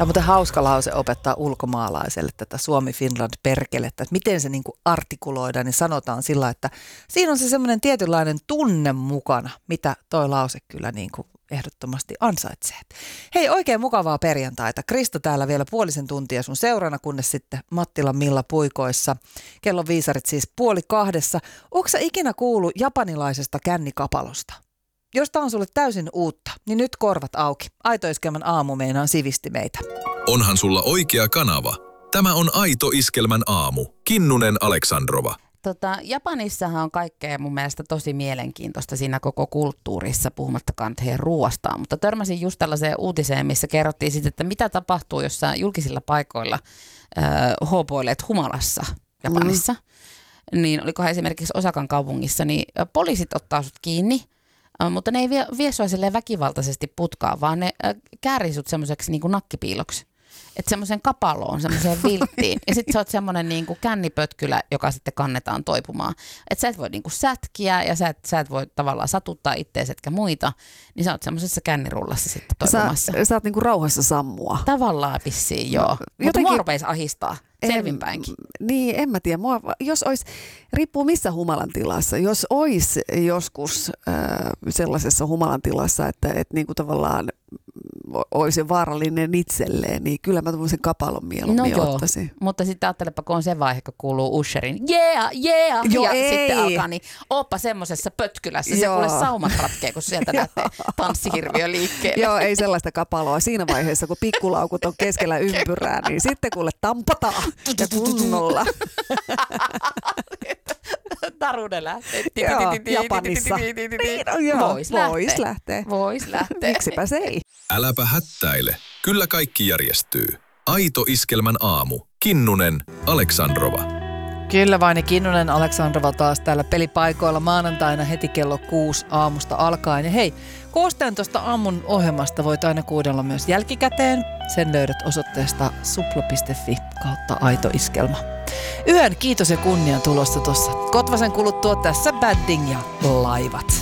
Tämä on muuten hauska lause opettaa ulkomaalaiselle tätä Suomi-Finland-perkelettä, että miten se niin kuin artikuloidaan, niin sanotaan sillä, että siinä on se semmoinen tietynlainen tunne mukana, mitä toi lause kyllä niin kuin ehdottomasti ansaitsee. Hei, oikein mukavaa perjantaita. Krista täällä vielä puolisen tuntia sun seurana, kunnes sitten Mattilan Milla puikoissa. Kellon viisarit siis 1:30. Onko sä ikinä kuullut japanilaisesta kännikapalosta? Jos tää on sulle täysin uutta, niin nyt korvat auki. Aito Iskelmän aamu meinaan sivisti meitä. Onhan sulla oikea kanava. Tämä on Aito Iskelmän aamu. Kinnunen Aleksandrova. Japanissahan on kaikkea mun mielestä tosi mielenkiintoista siinä koko kulttuurissa, puhumattakaan heidän ruoastaan. Mutta törmäsin just tällaiseen uutiseen, missä kerrottiin sitten, että mitä tapahtuu, jos sä julkisilla paikoilla hoopoilet humalassa Japanissa. Niin olikohan esimerkiksi Osakan kaupungissa, niin poliisit ottaa sut kiinni. Mutta ne ei vie sua väkivaltaisesti putkaan, vaan ne käärii sut semmoiseksi niin kuin nakkipiiloksi. Että semmoisen kapaloon, semmoiseen vilttiin. Ja sitten sä oot semmoinen niin kuin kännipötkylä, joka sitten kannetaan toipumaan. Että sä et voi niin kuin sätkiä ja sä et voi tavallaan satuttaa ittees etkä muita. Niin sä oot semmoisessa kännirullassa sitten toipumassa. Sä oot niin kuin rauhassa sammua. Tavallaan vissiin, joo. Mutta mua rupeisi ahistaa. Selvinpäinkin. Niin, en mä tiedä. Jos olisi, riippuu missä humalan tilassa. Jos olisi joskus sellaisessa humalan tilassa, että niinku tavallaan olisi vaarallinen itselleen, niin kyllä mä tämmöisen kapalon mieluummin ottaisin. Mutta sitten ajattelepa, kun on se vaihe, kun kuuluu Usherin yeah, joo, ja ei. sitten alkaa, niin ooppa semmosessa pötkylässä. Se kuule saumat ratkee, kun sieltä lähtee tanssihirviö liikkeelle. Joo, ei sellaista kapaloa. Siinä vaiheessa, kun pikkulaukut on keskellä ympyrää, niin sitten kuule tampataan ja kunnolla. Tarunen lähtee. Japanissa. Vois lähteä. Miksipä se ei? Äläpä hättäile. Kyllä kaikki järjestyy. Aito Iskelmän aamu. Kinnunen Aleksandrova. Kyllä vain, ja Kinnunen Aleksandrova taas täällä pelipaikoilla maanantaina heti kello 6 aamusta alkaen. Ja hei, koosteen tuosta aamun ohjelmasta voit aina kuunnella myös jälkikäteen. Sen löydät osoitteesta suplo.fi/Aito Iskelma. Yön kiitos ja kunnian tulossa tuossa Kotvasen kuluttua tässä Badding ja Laivat.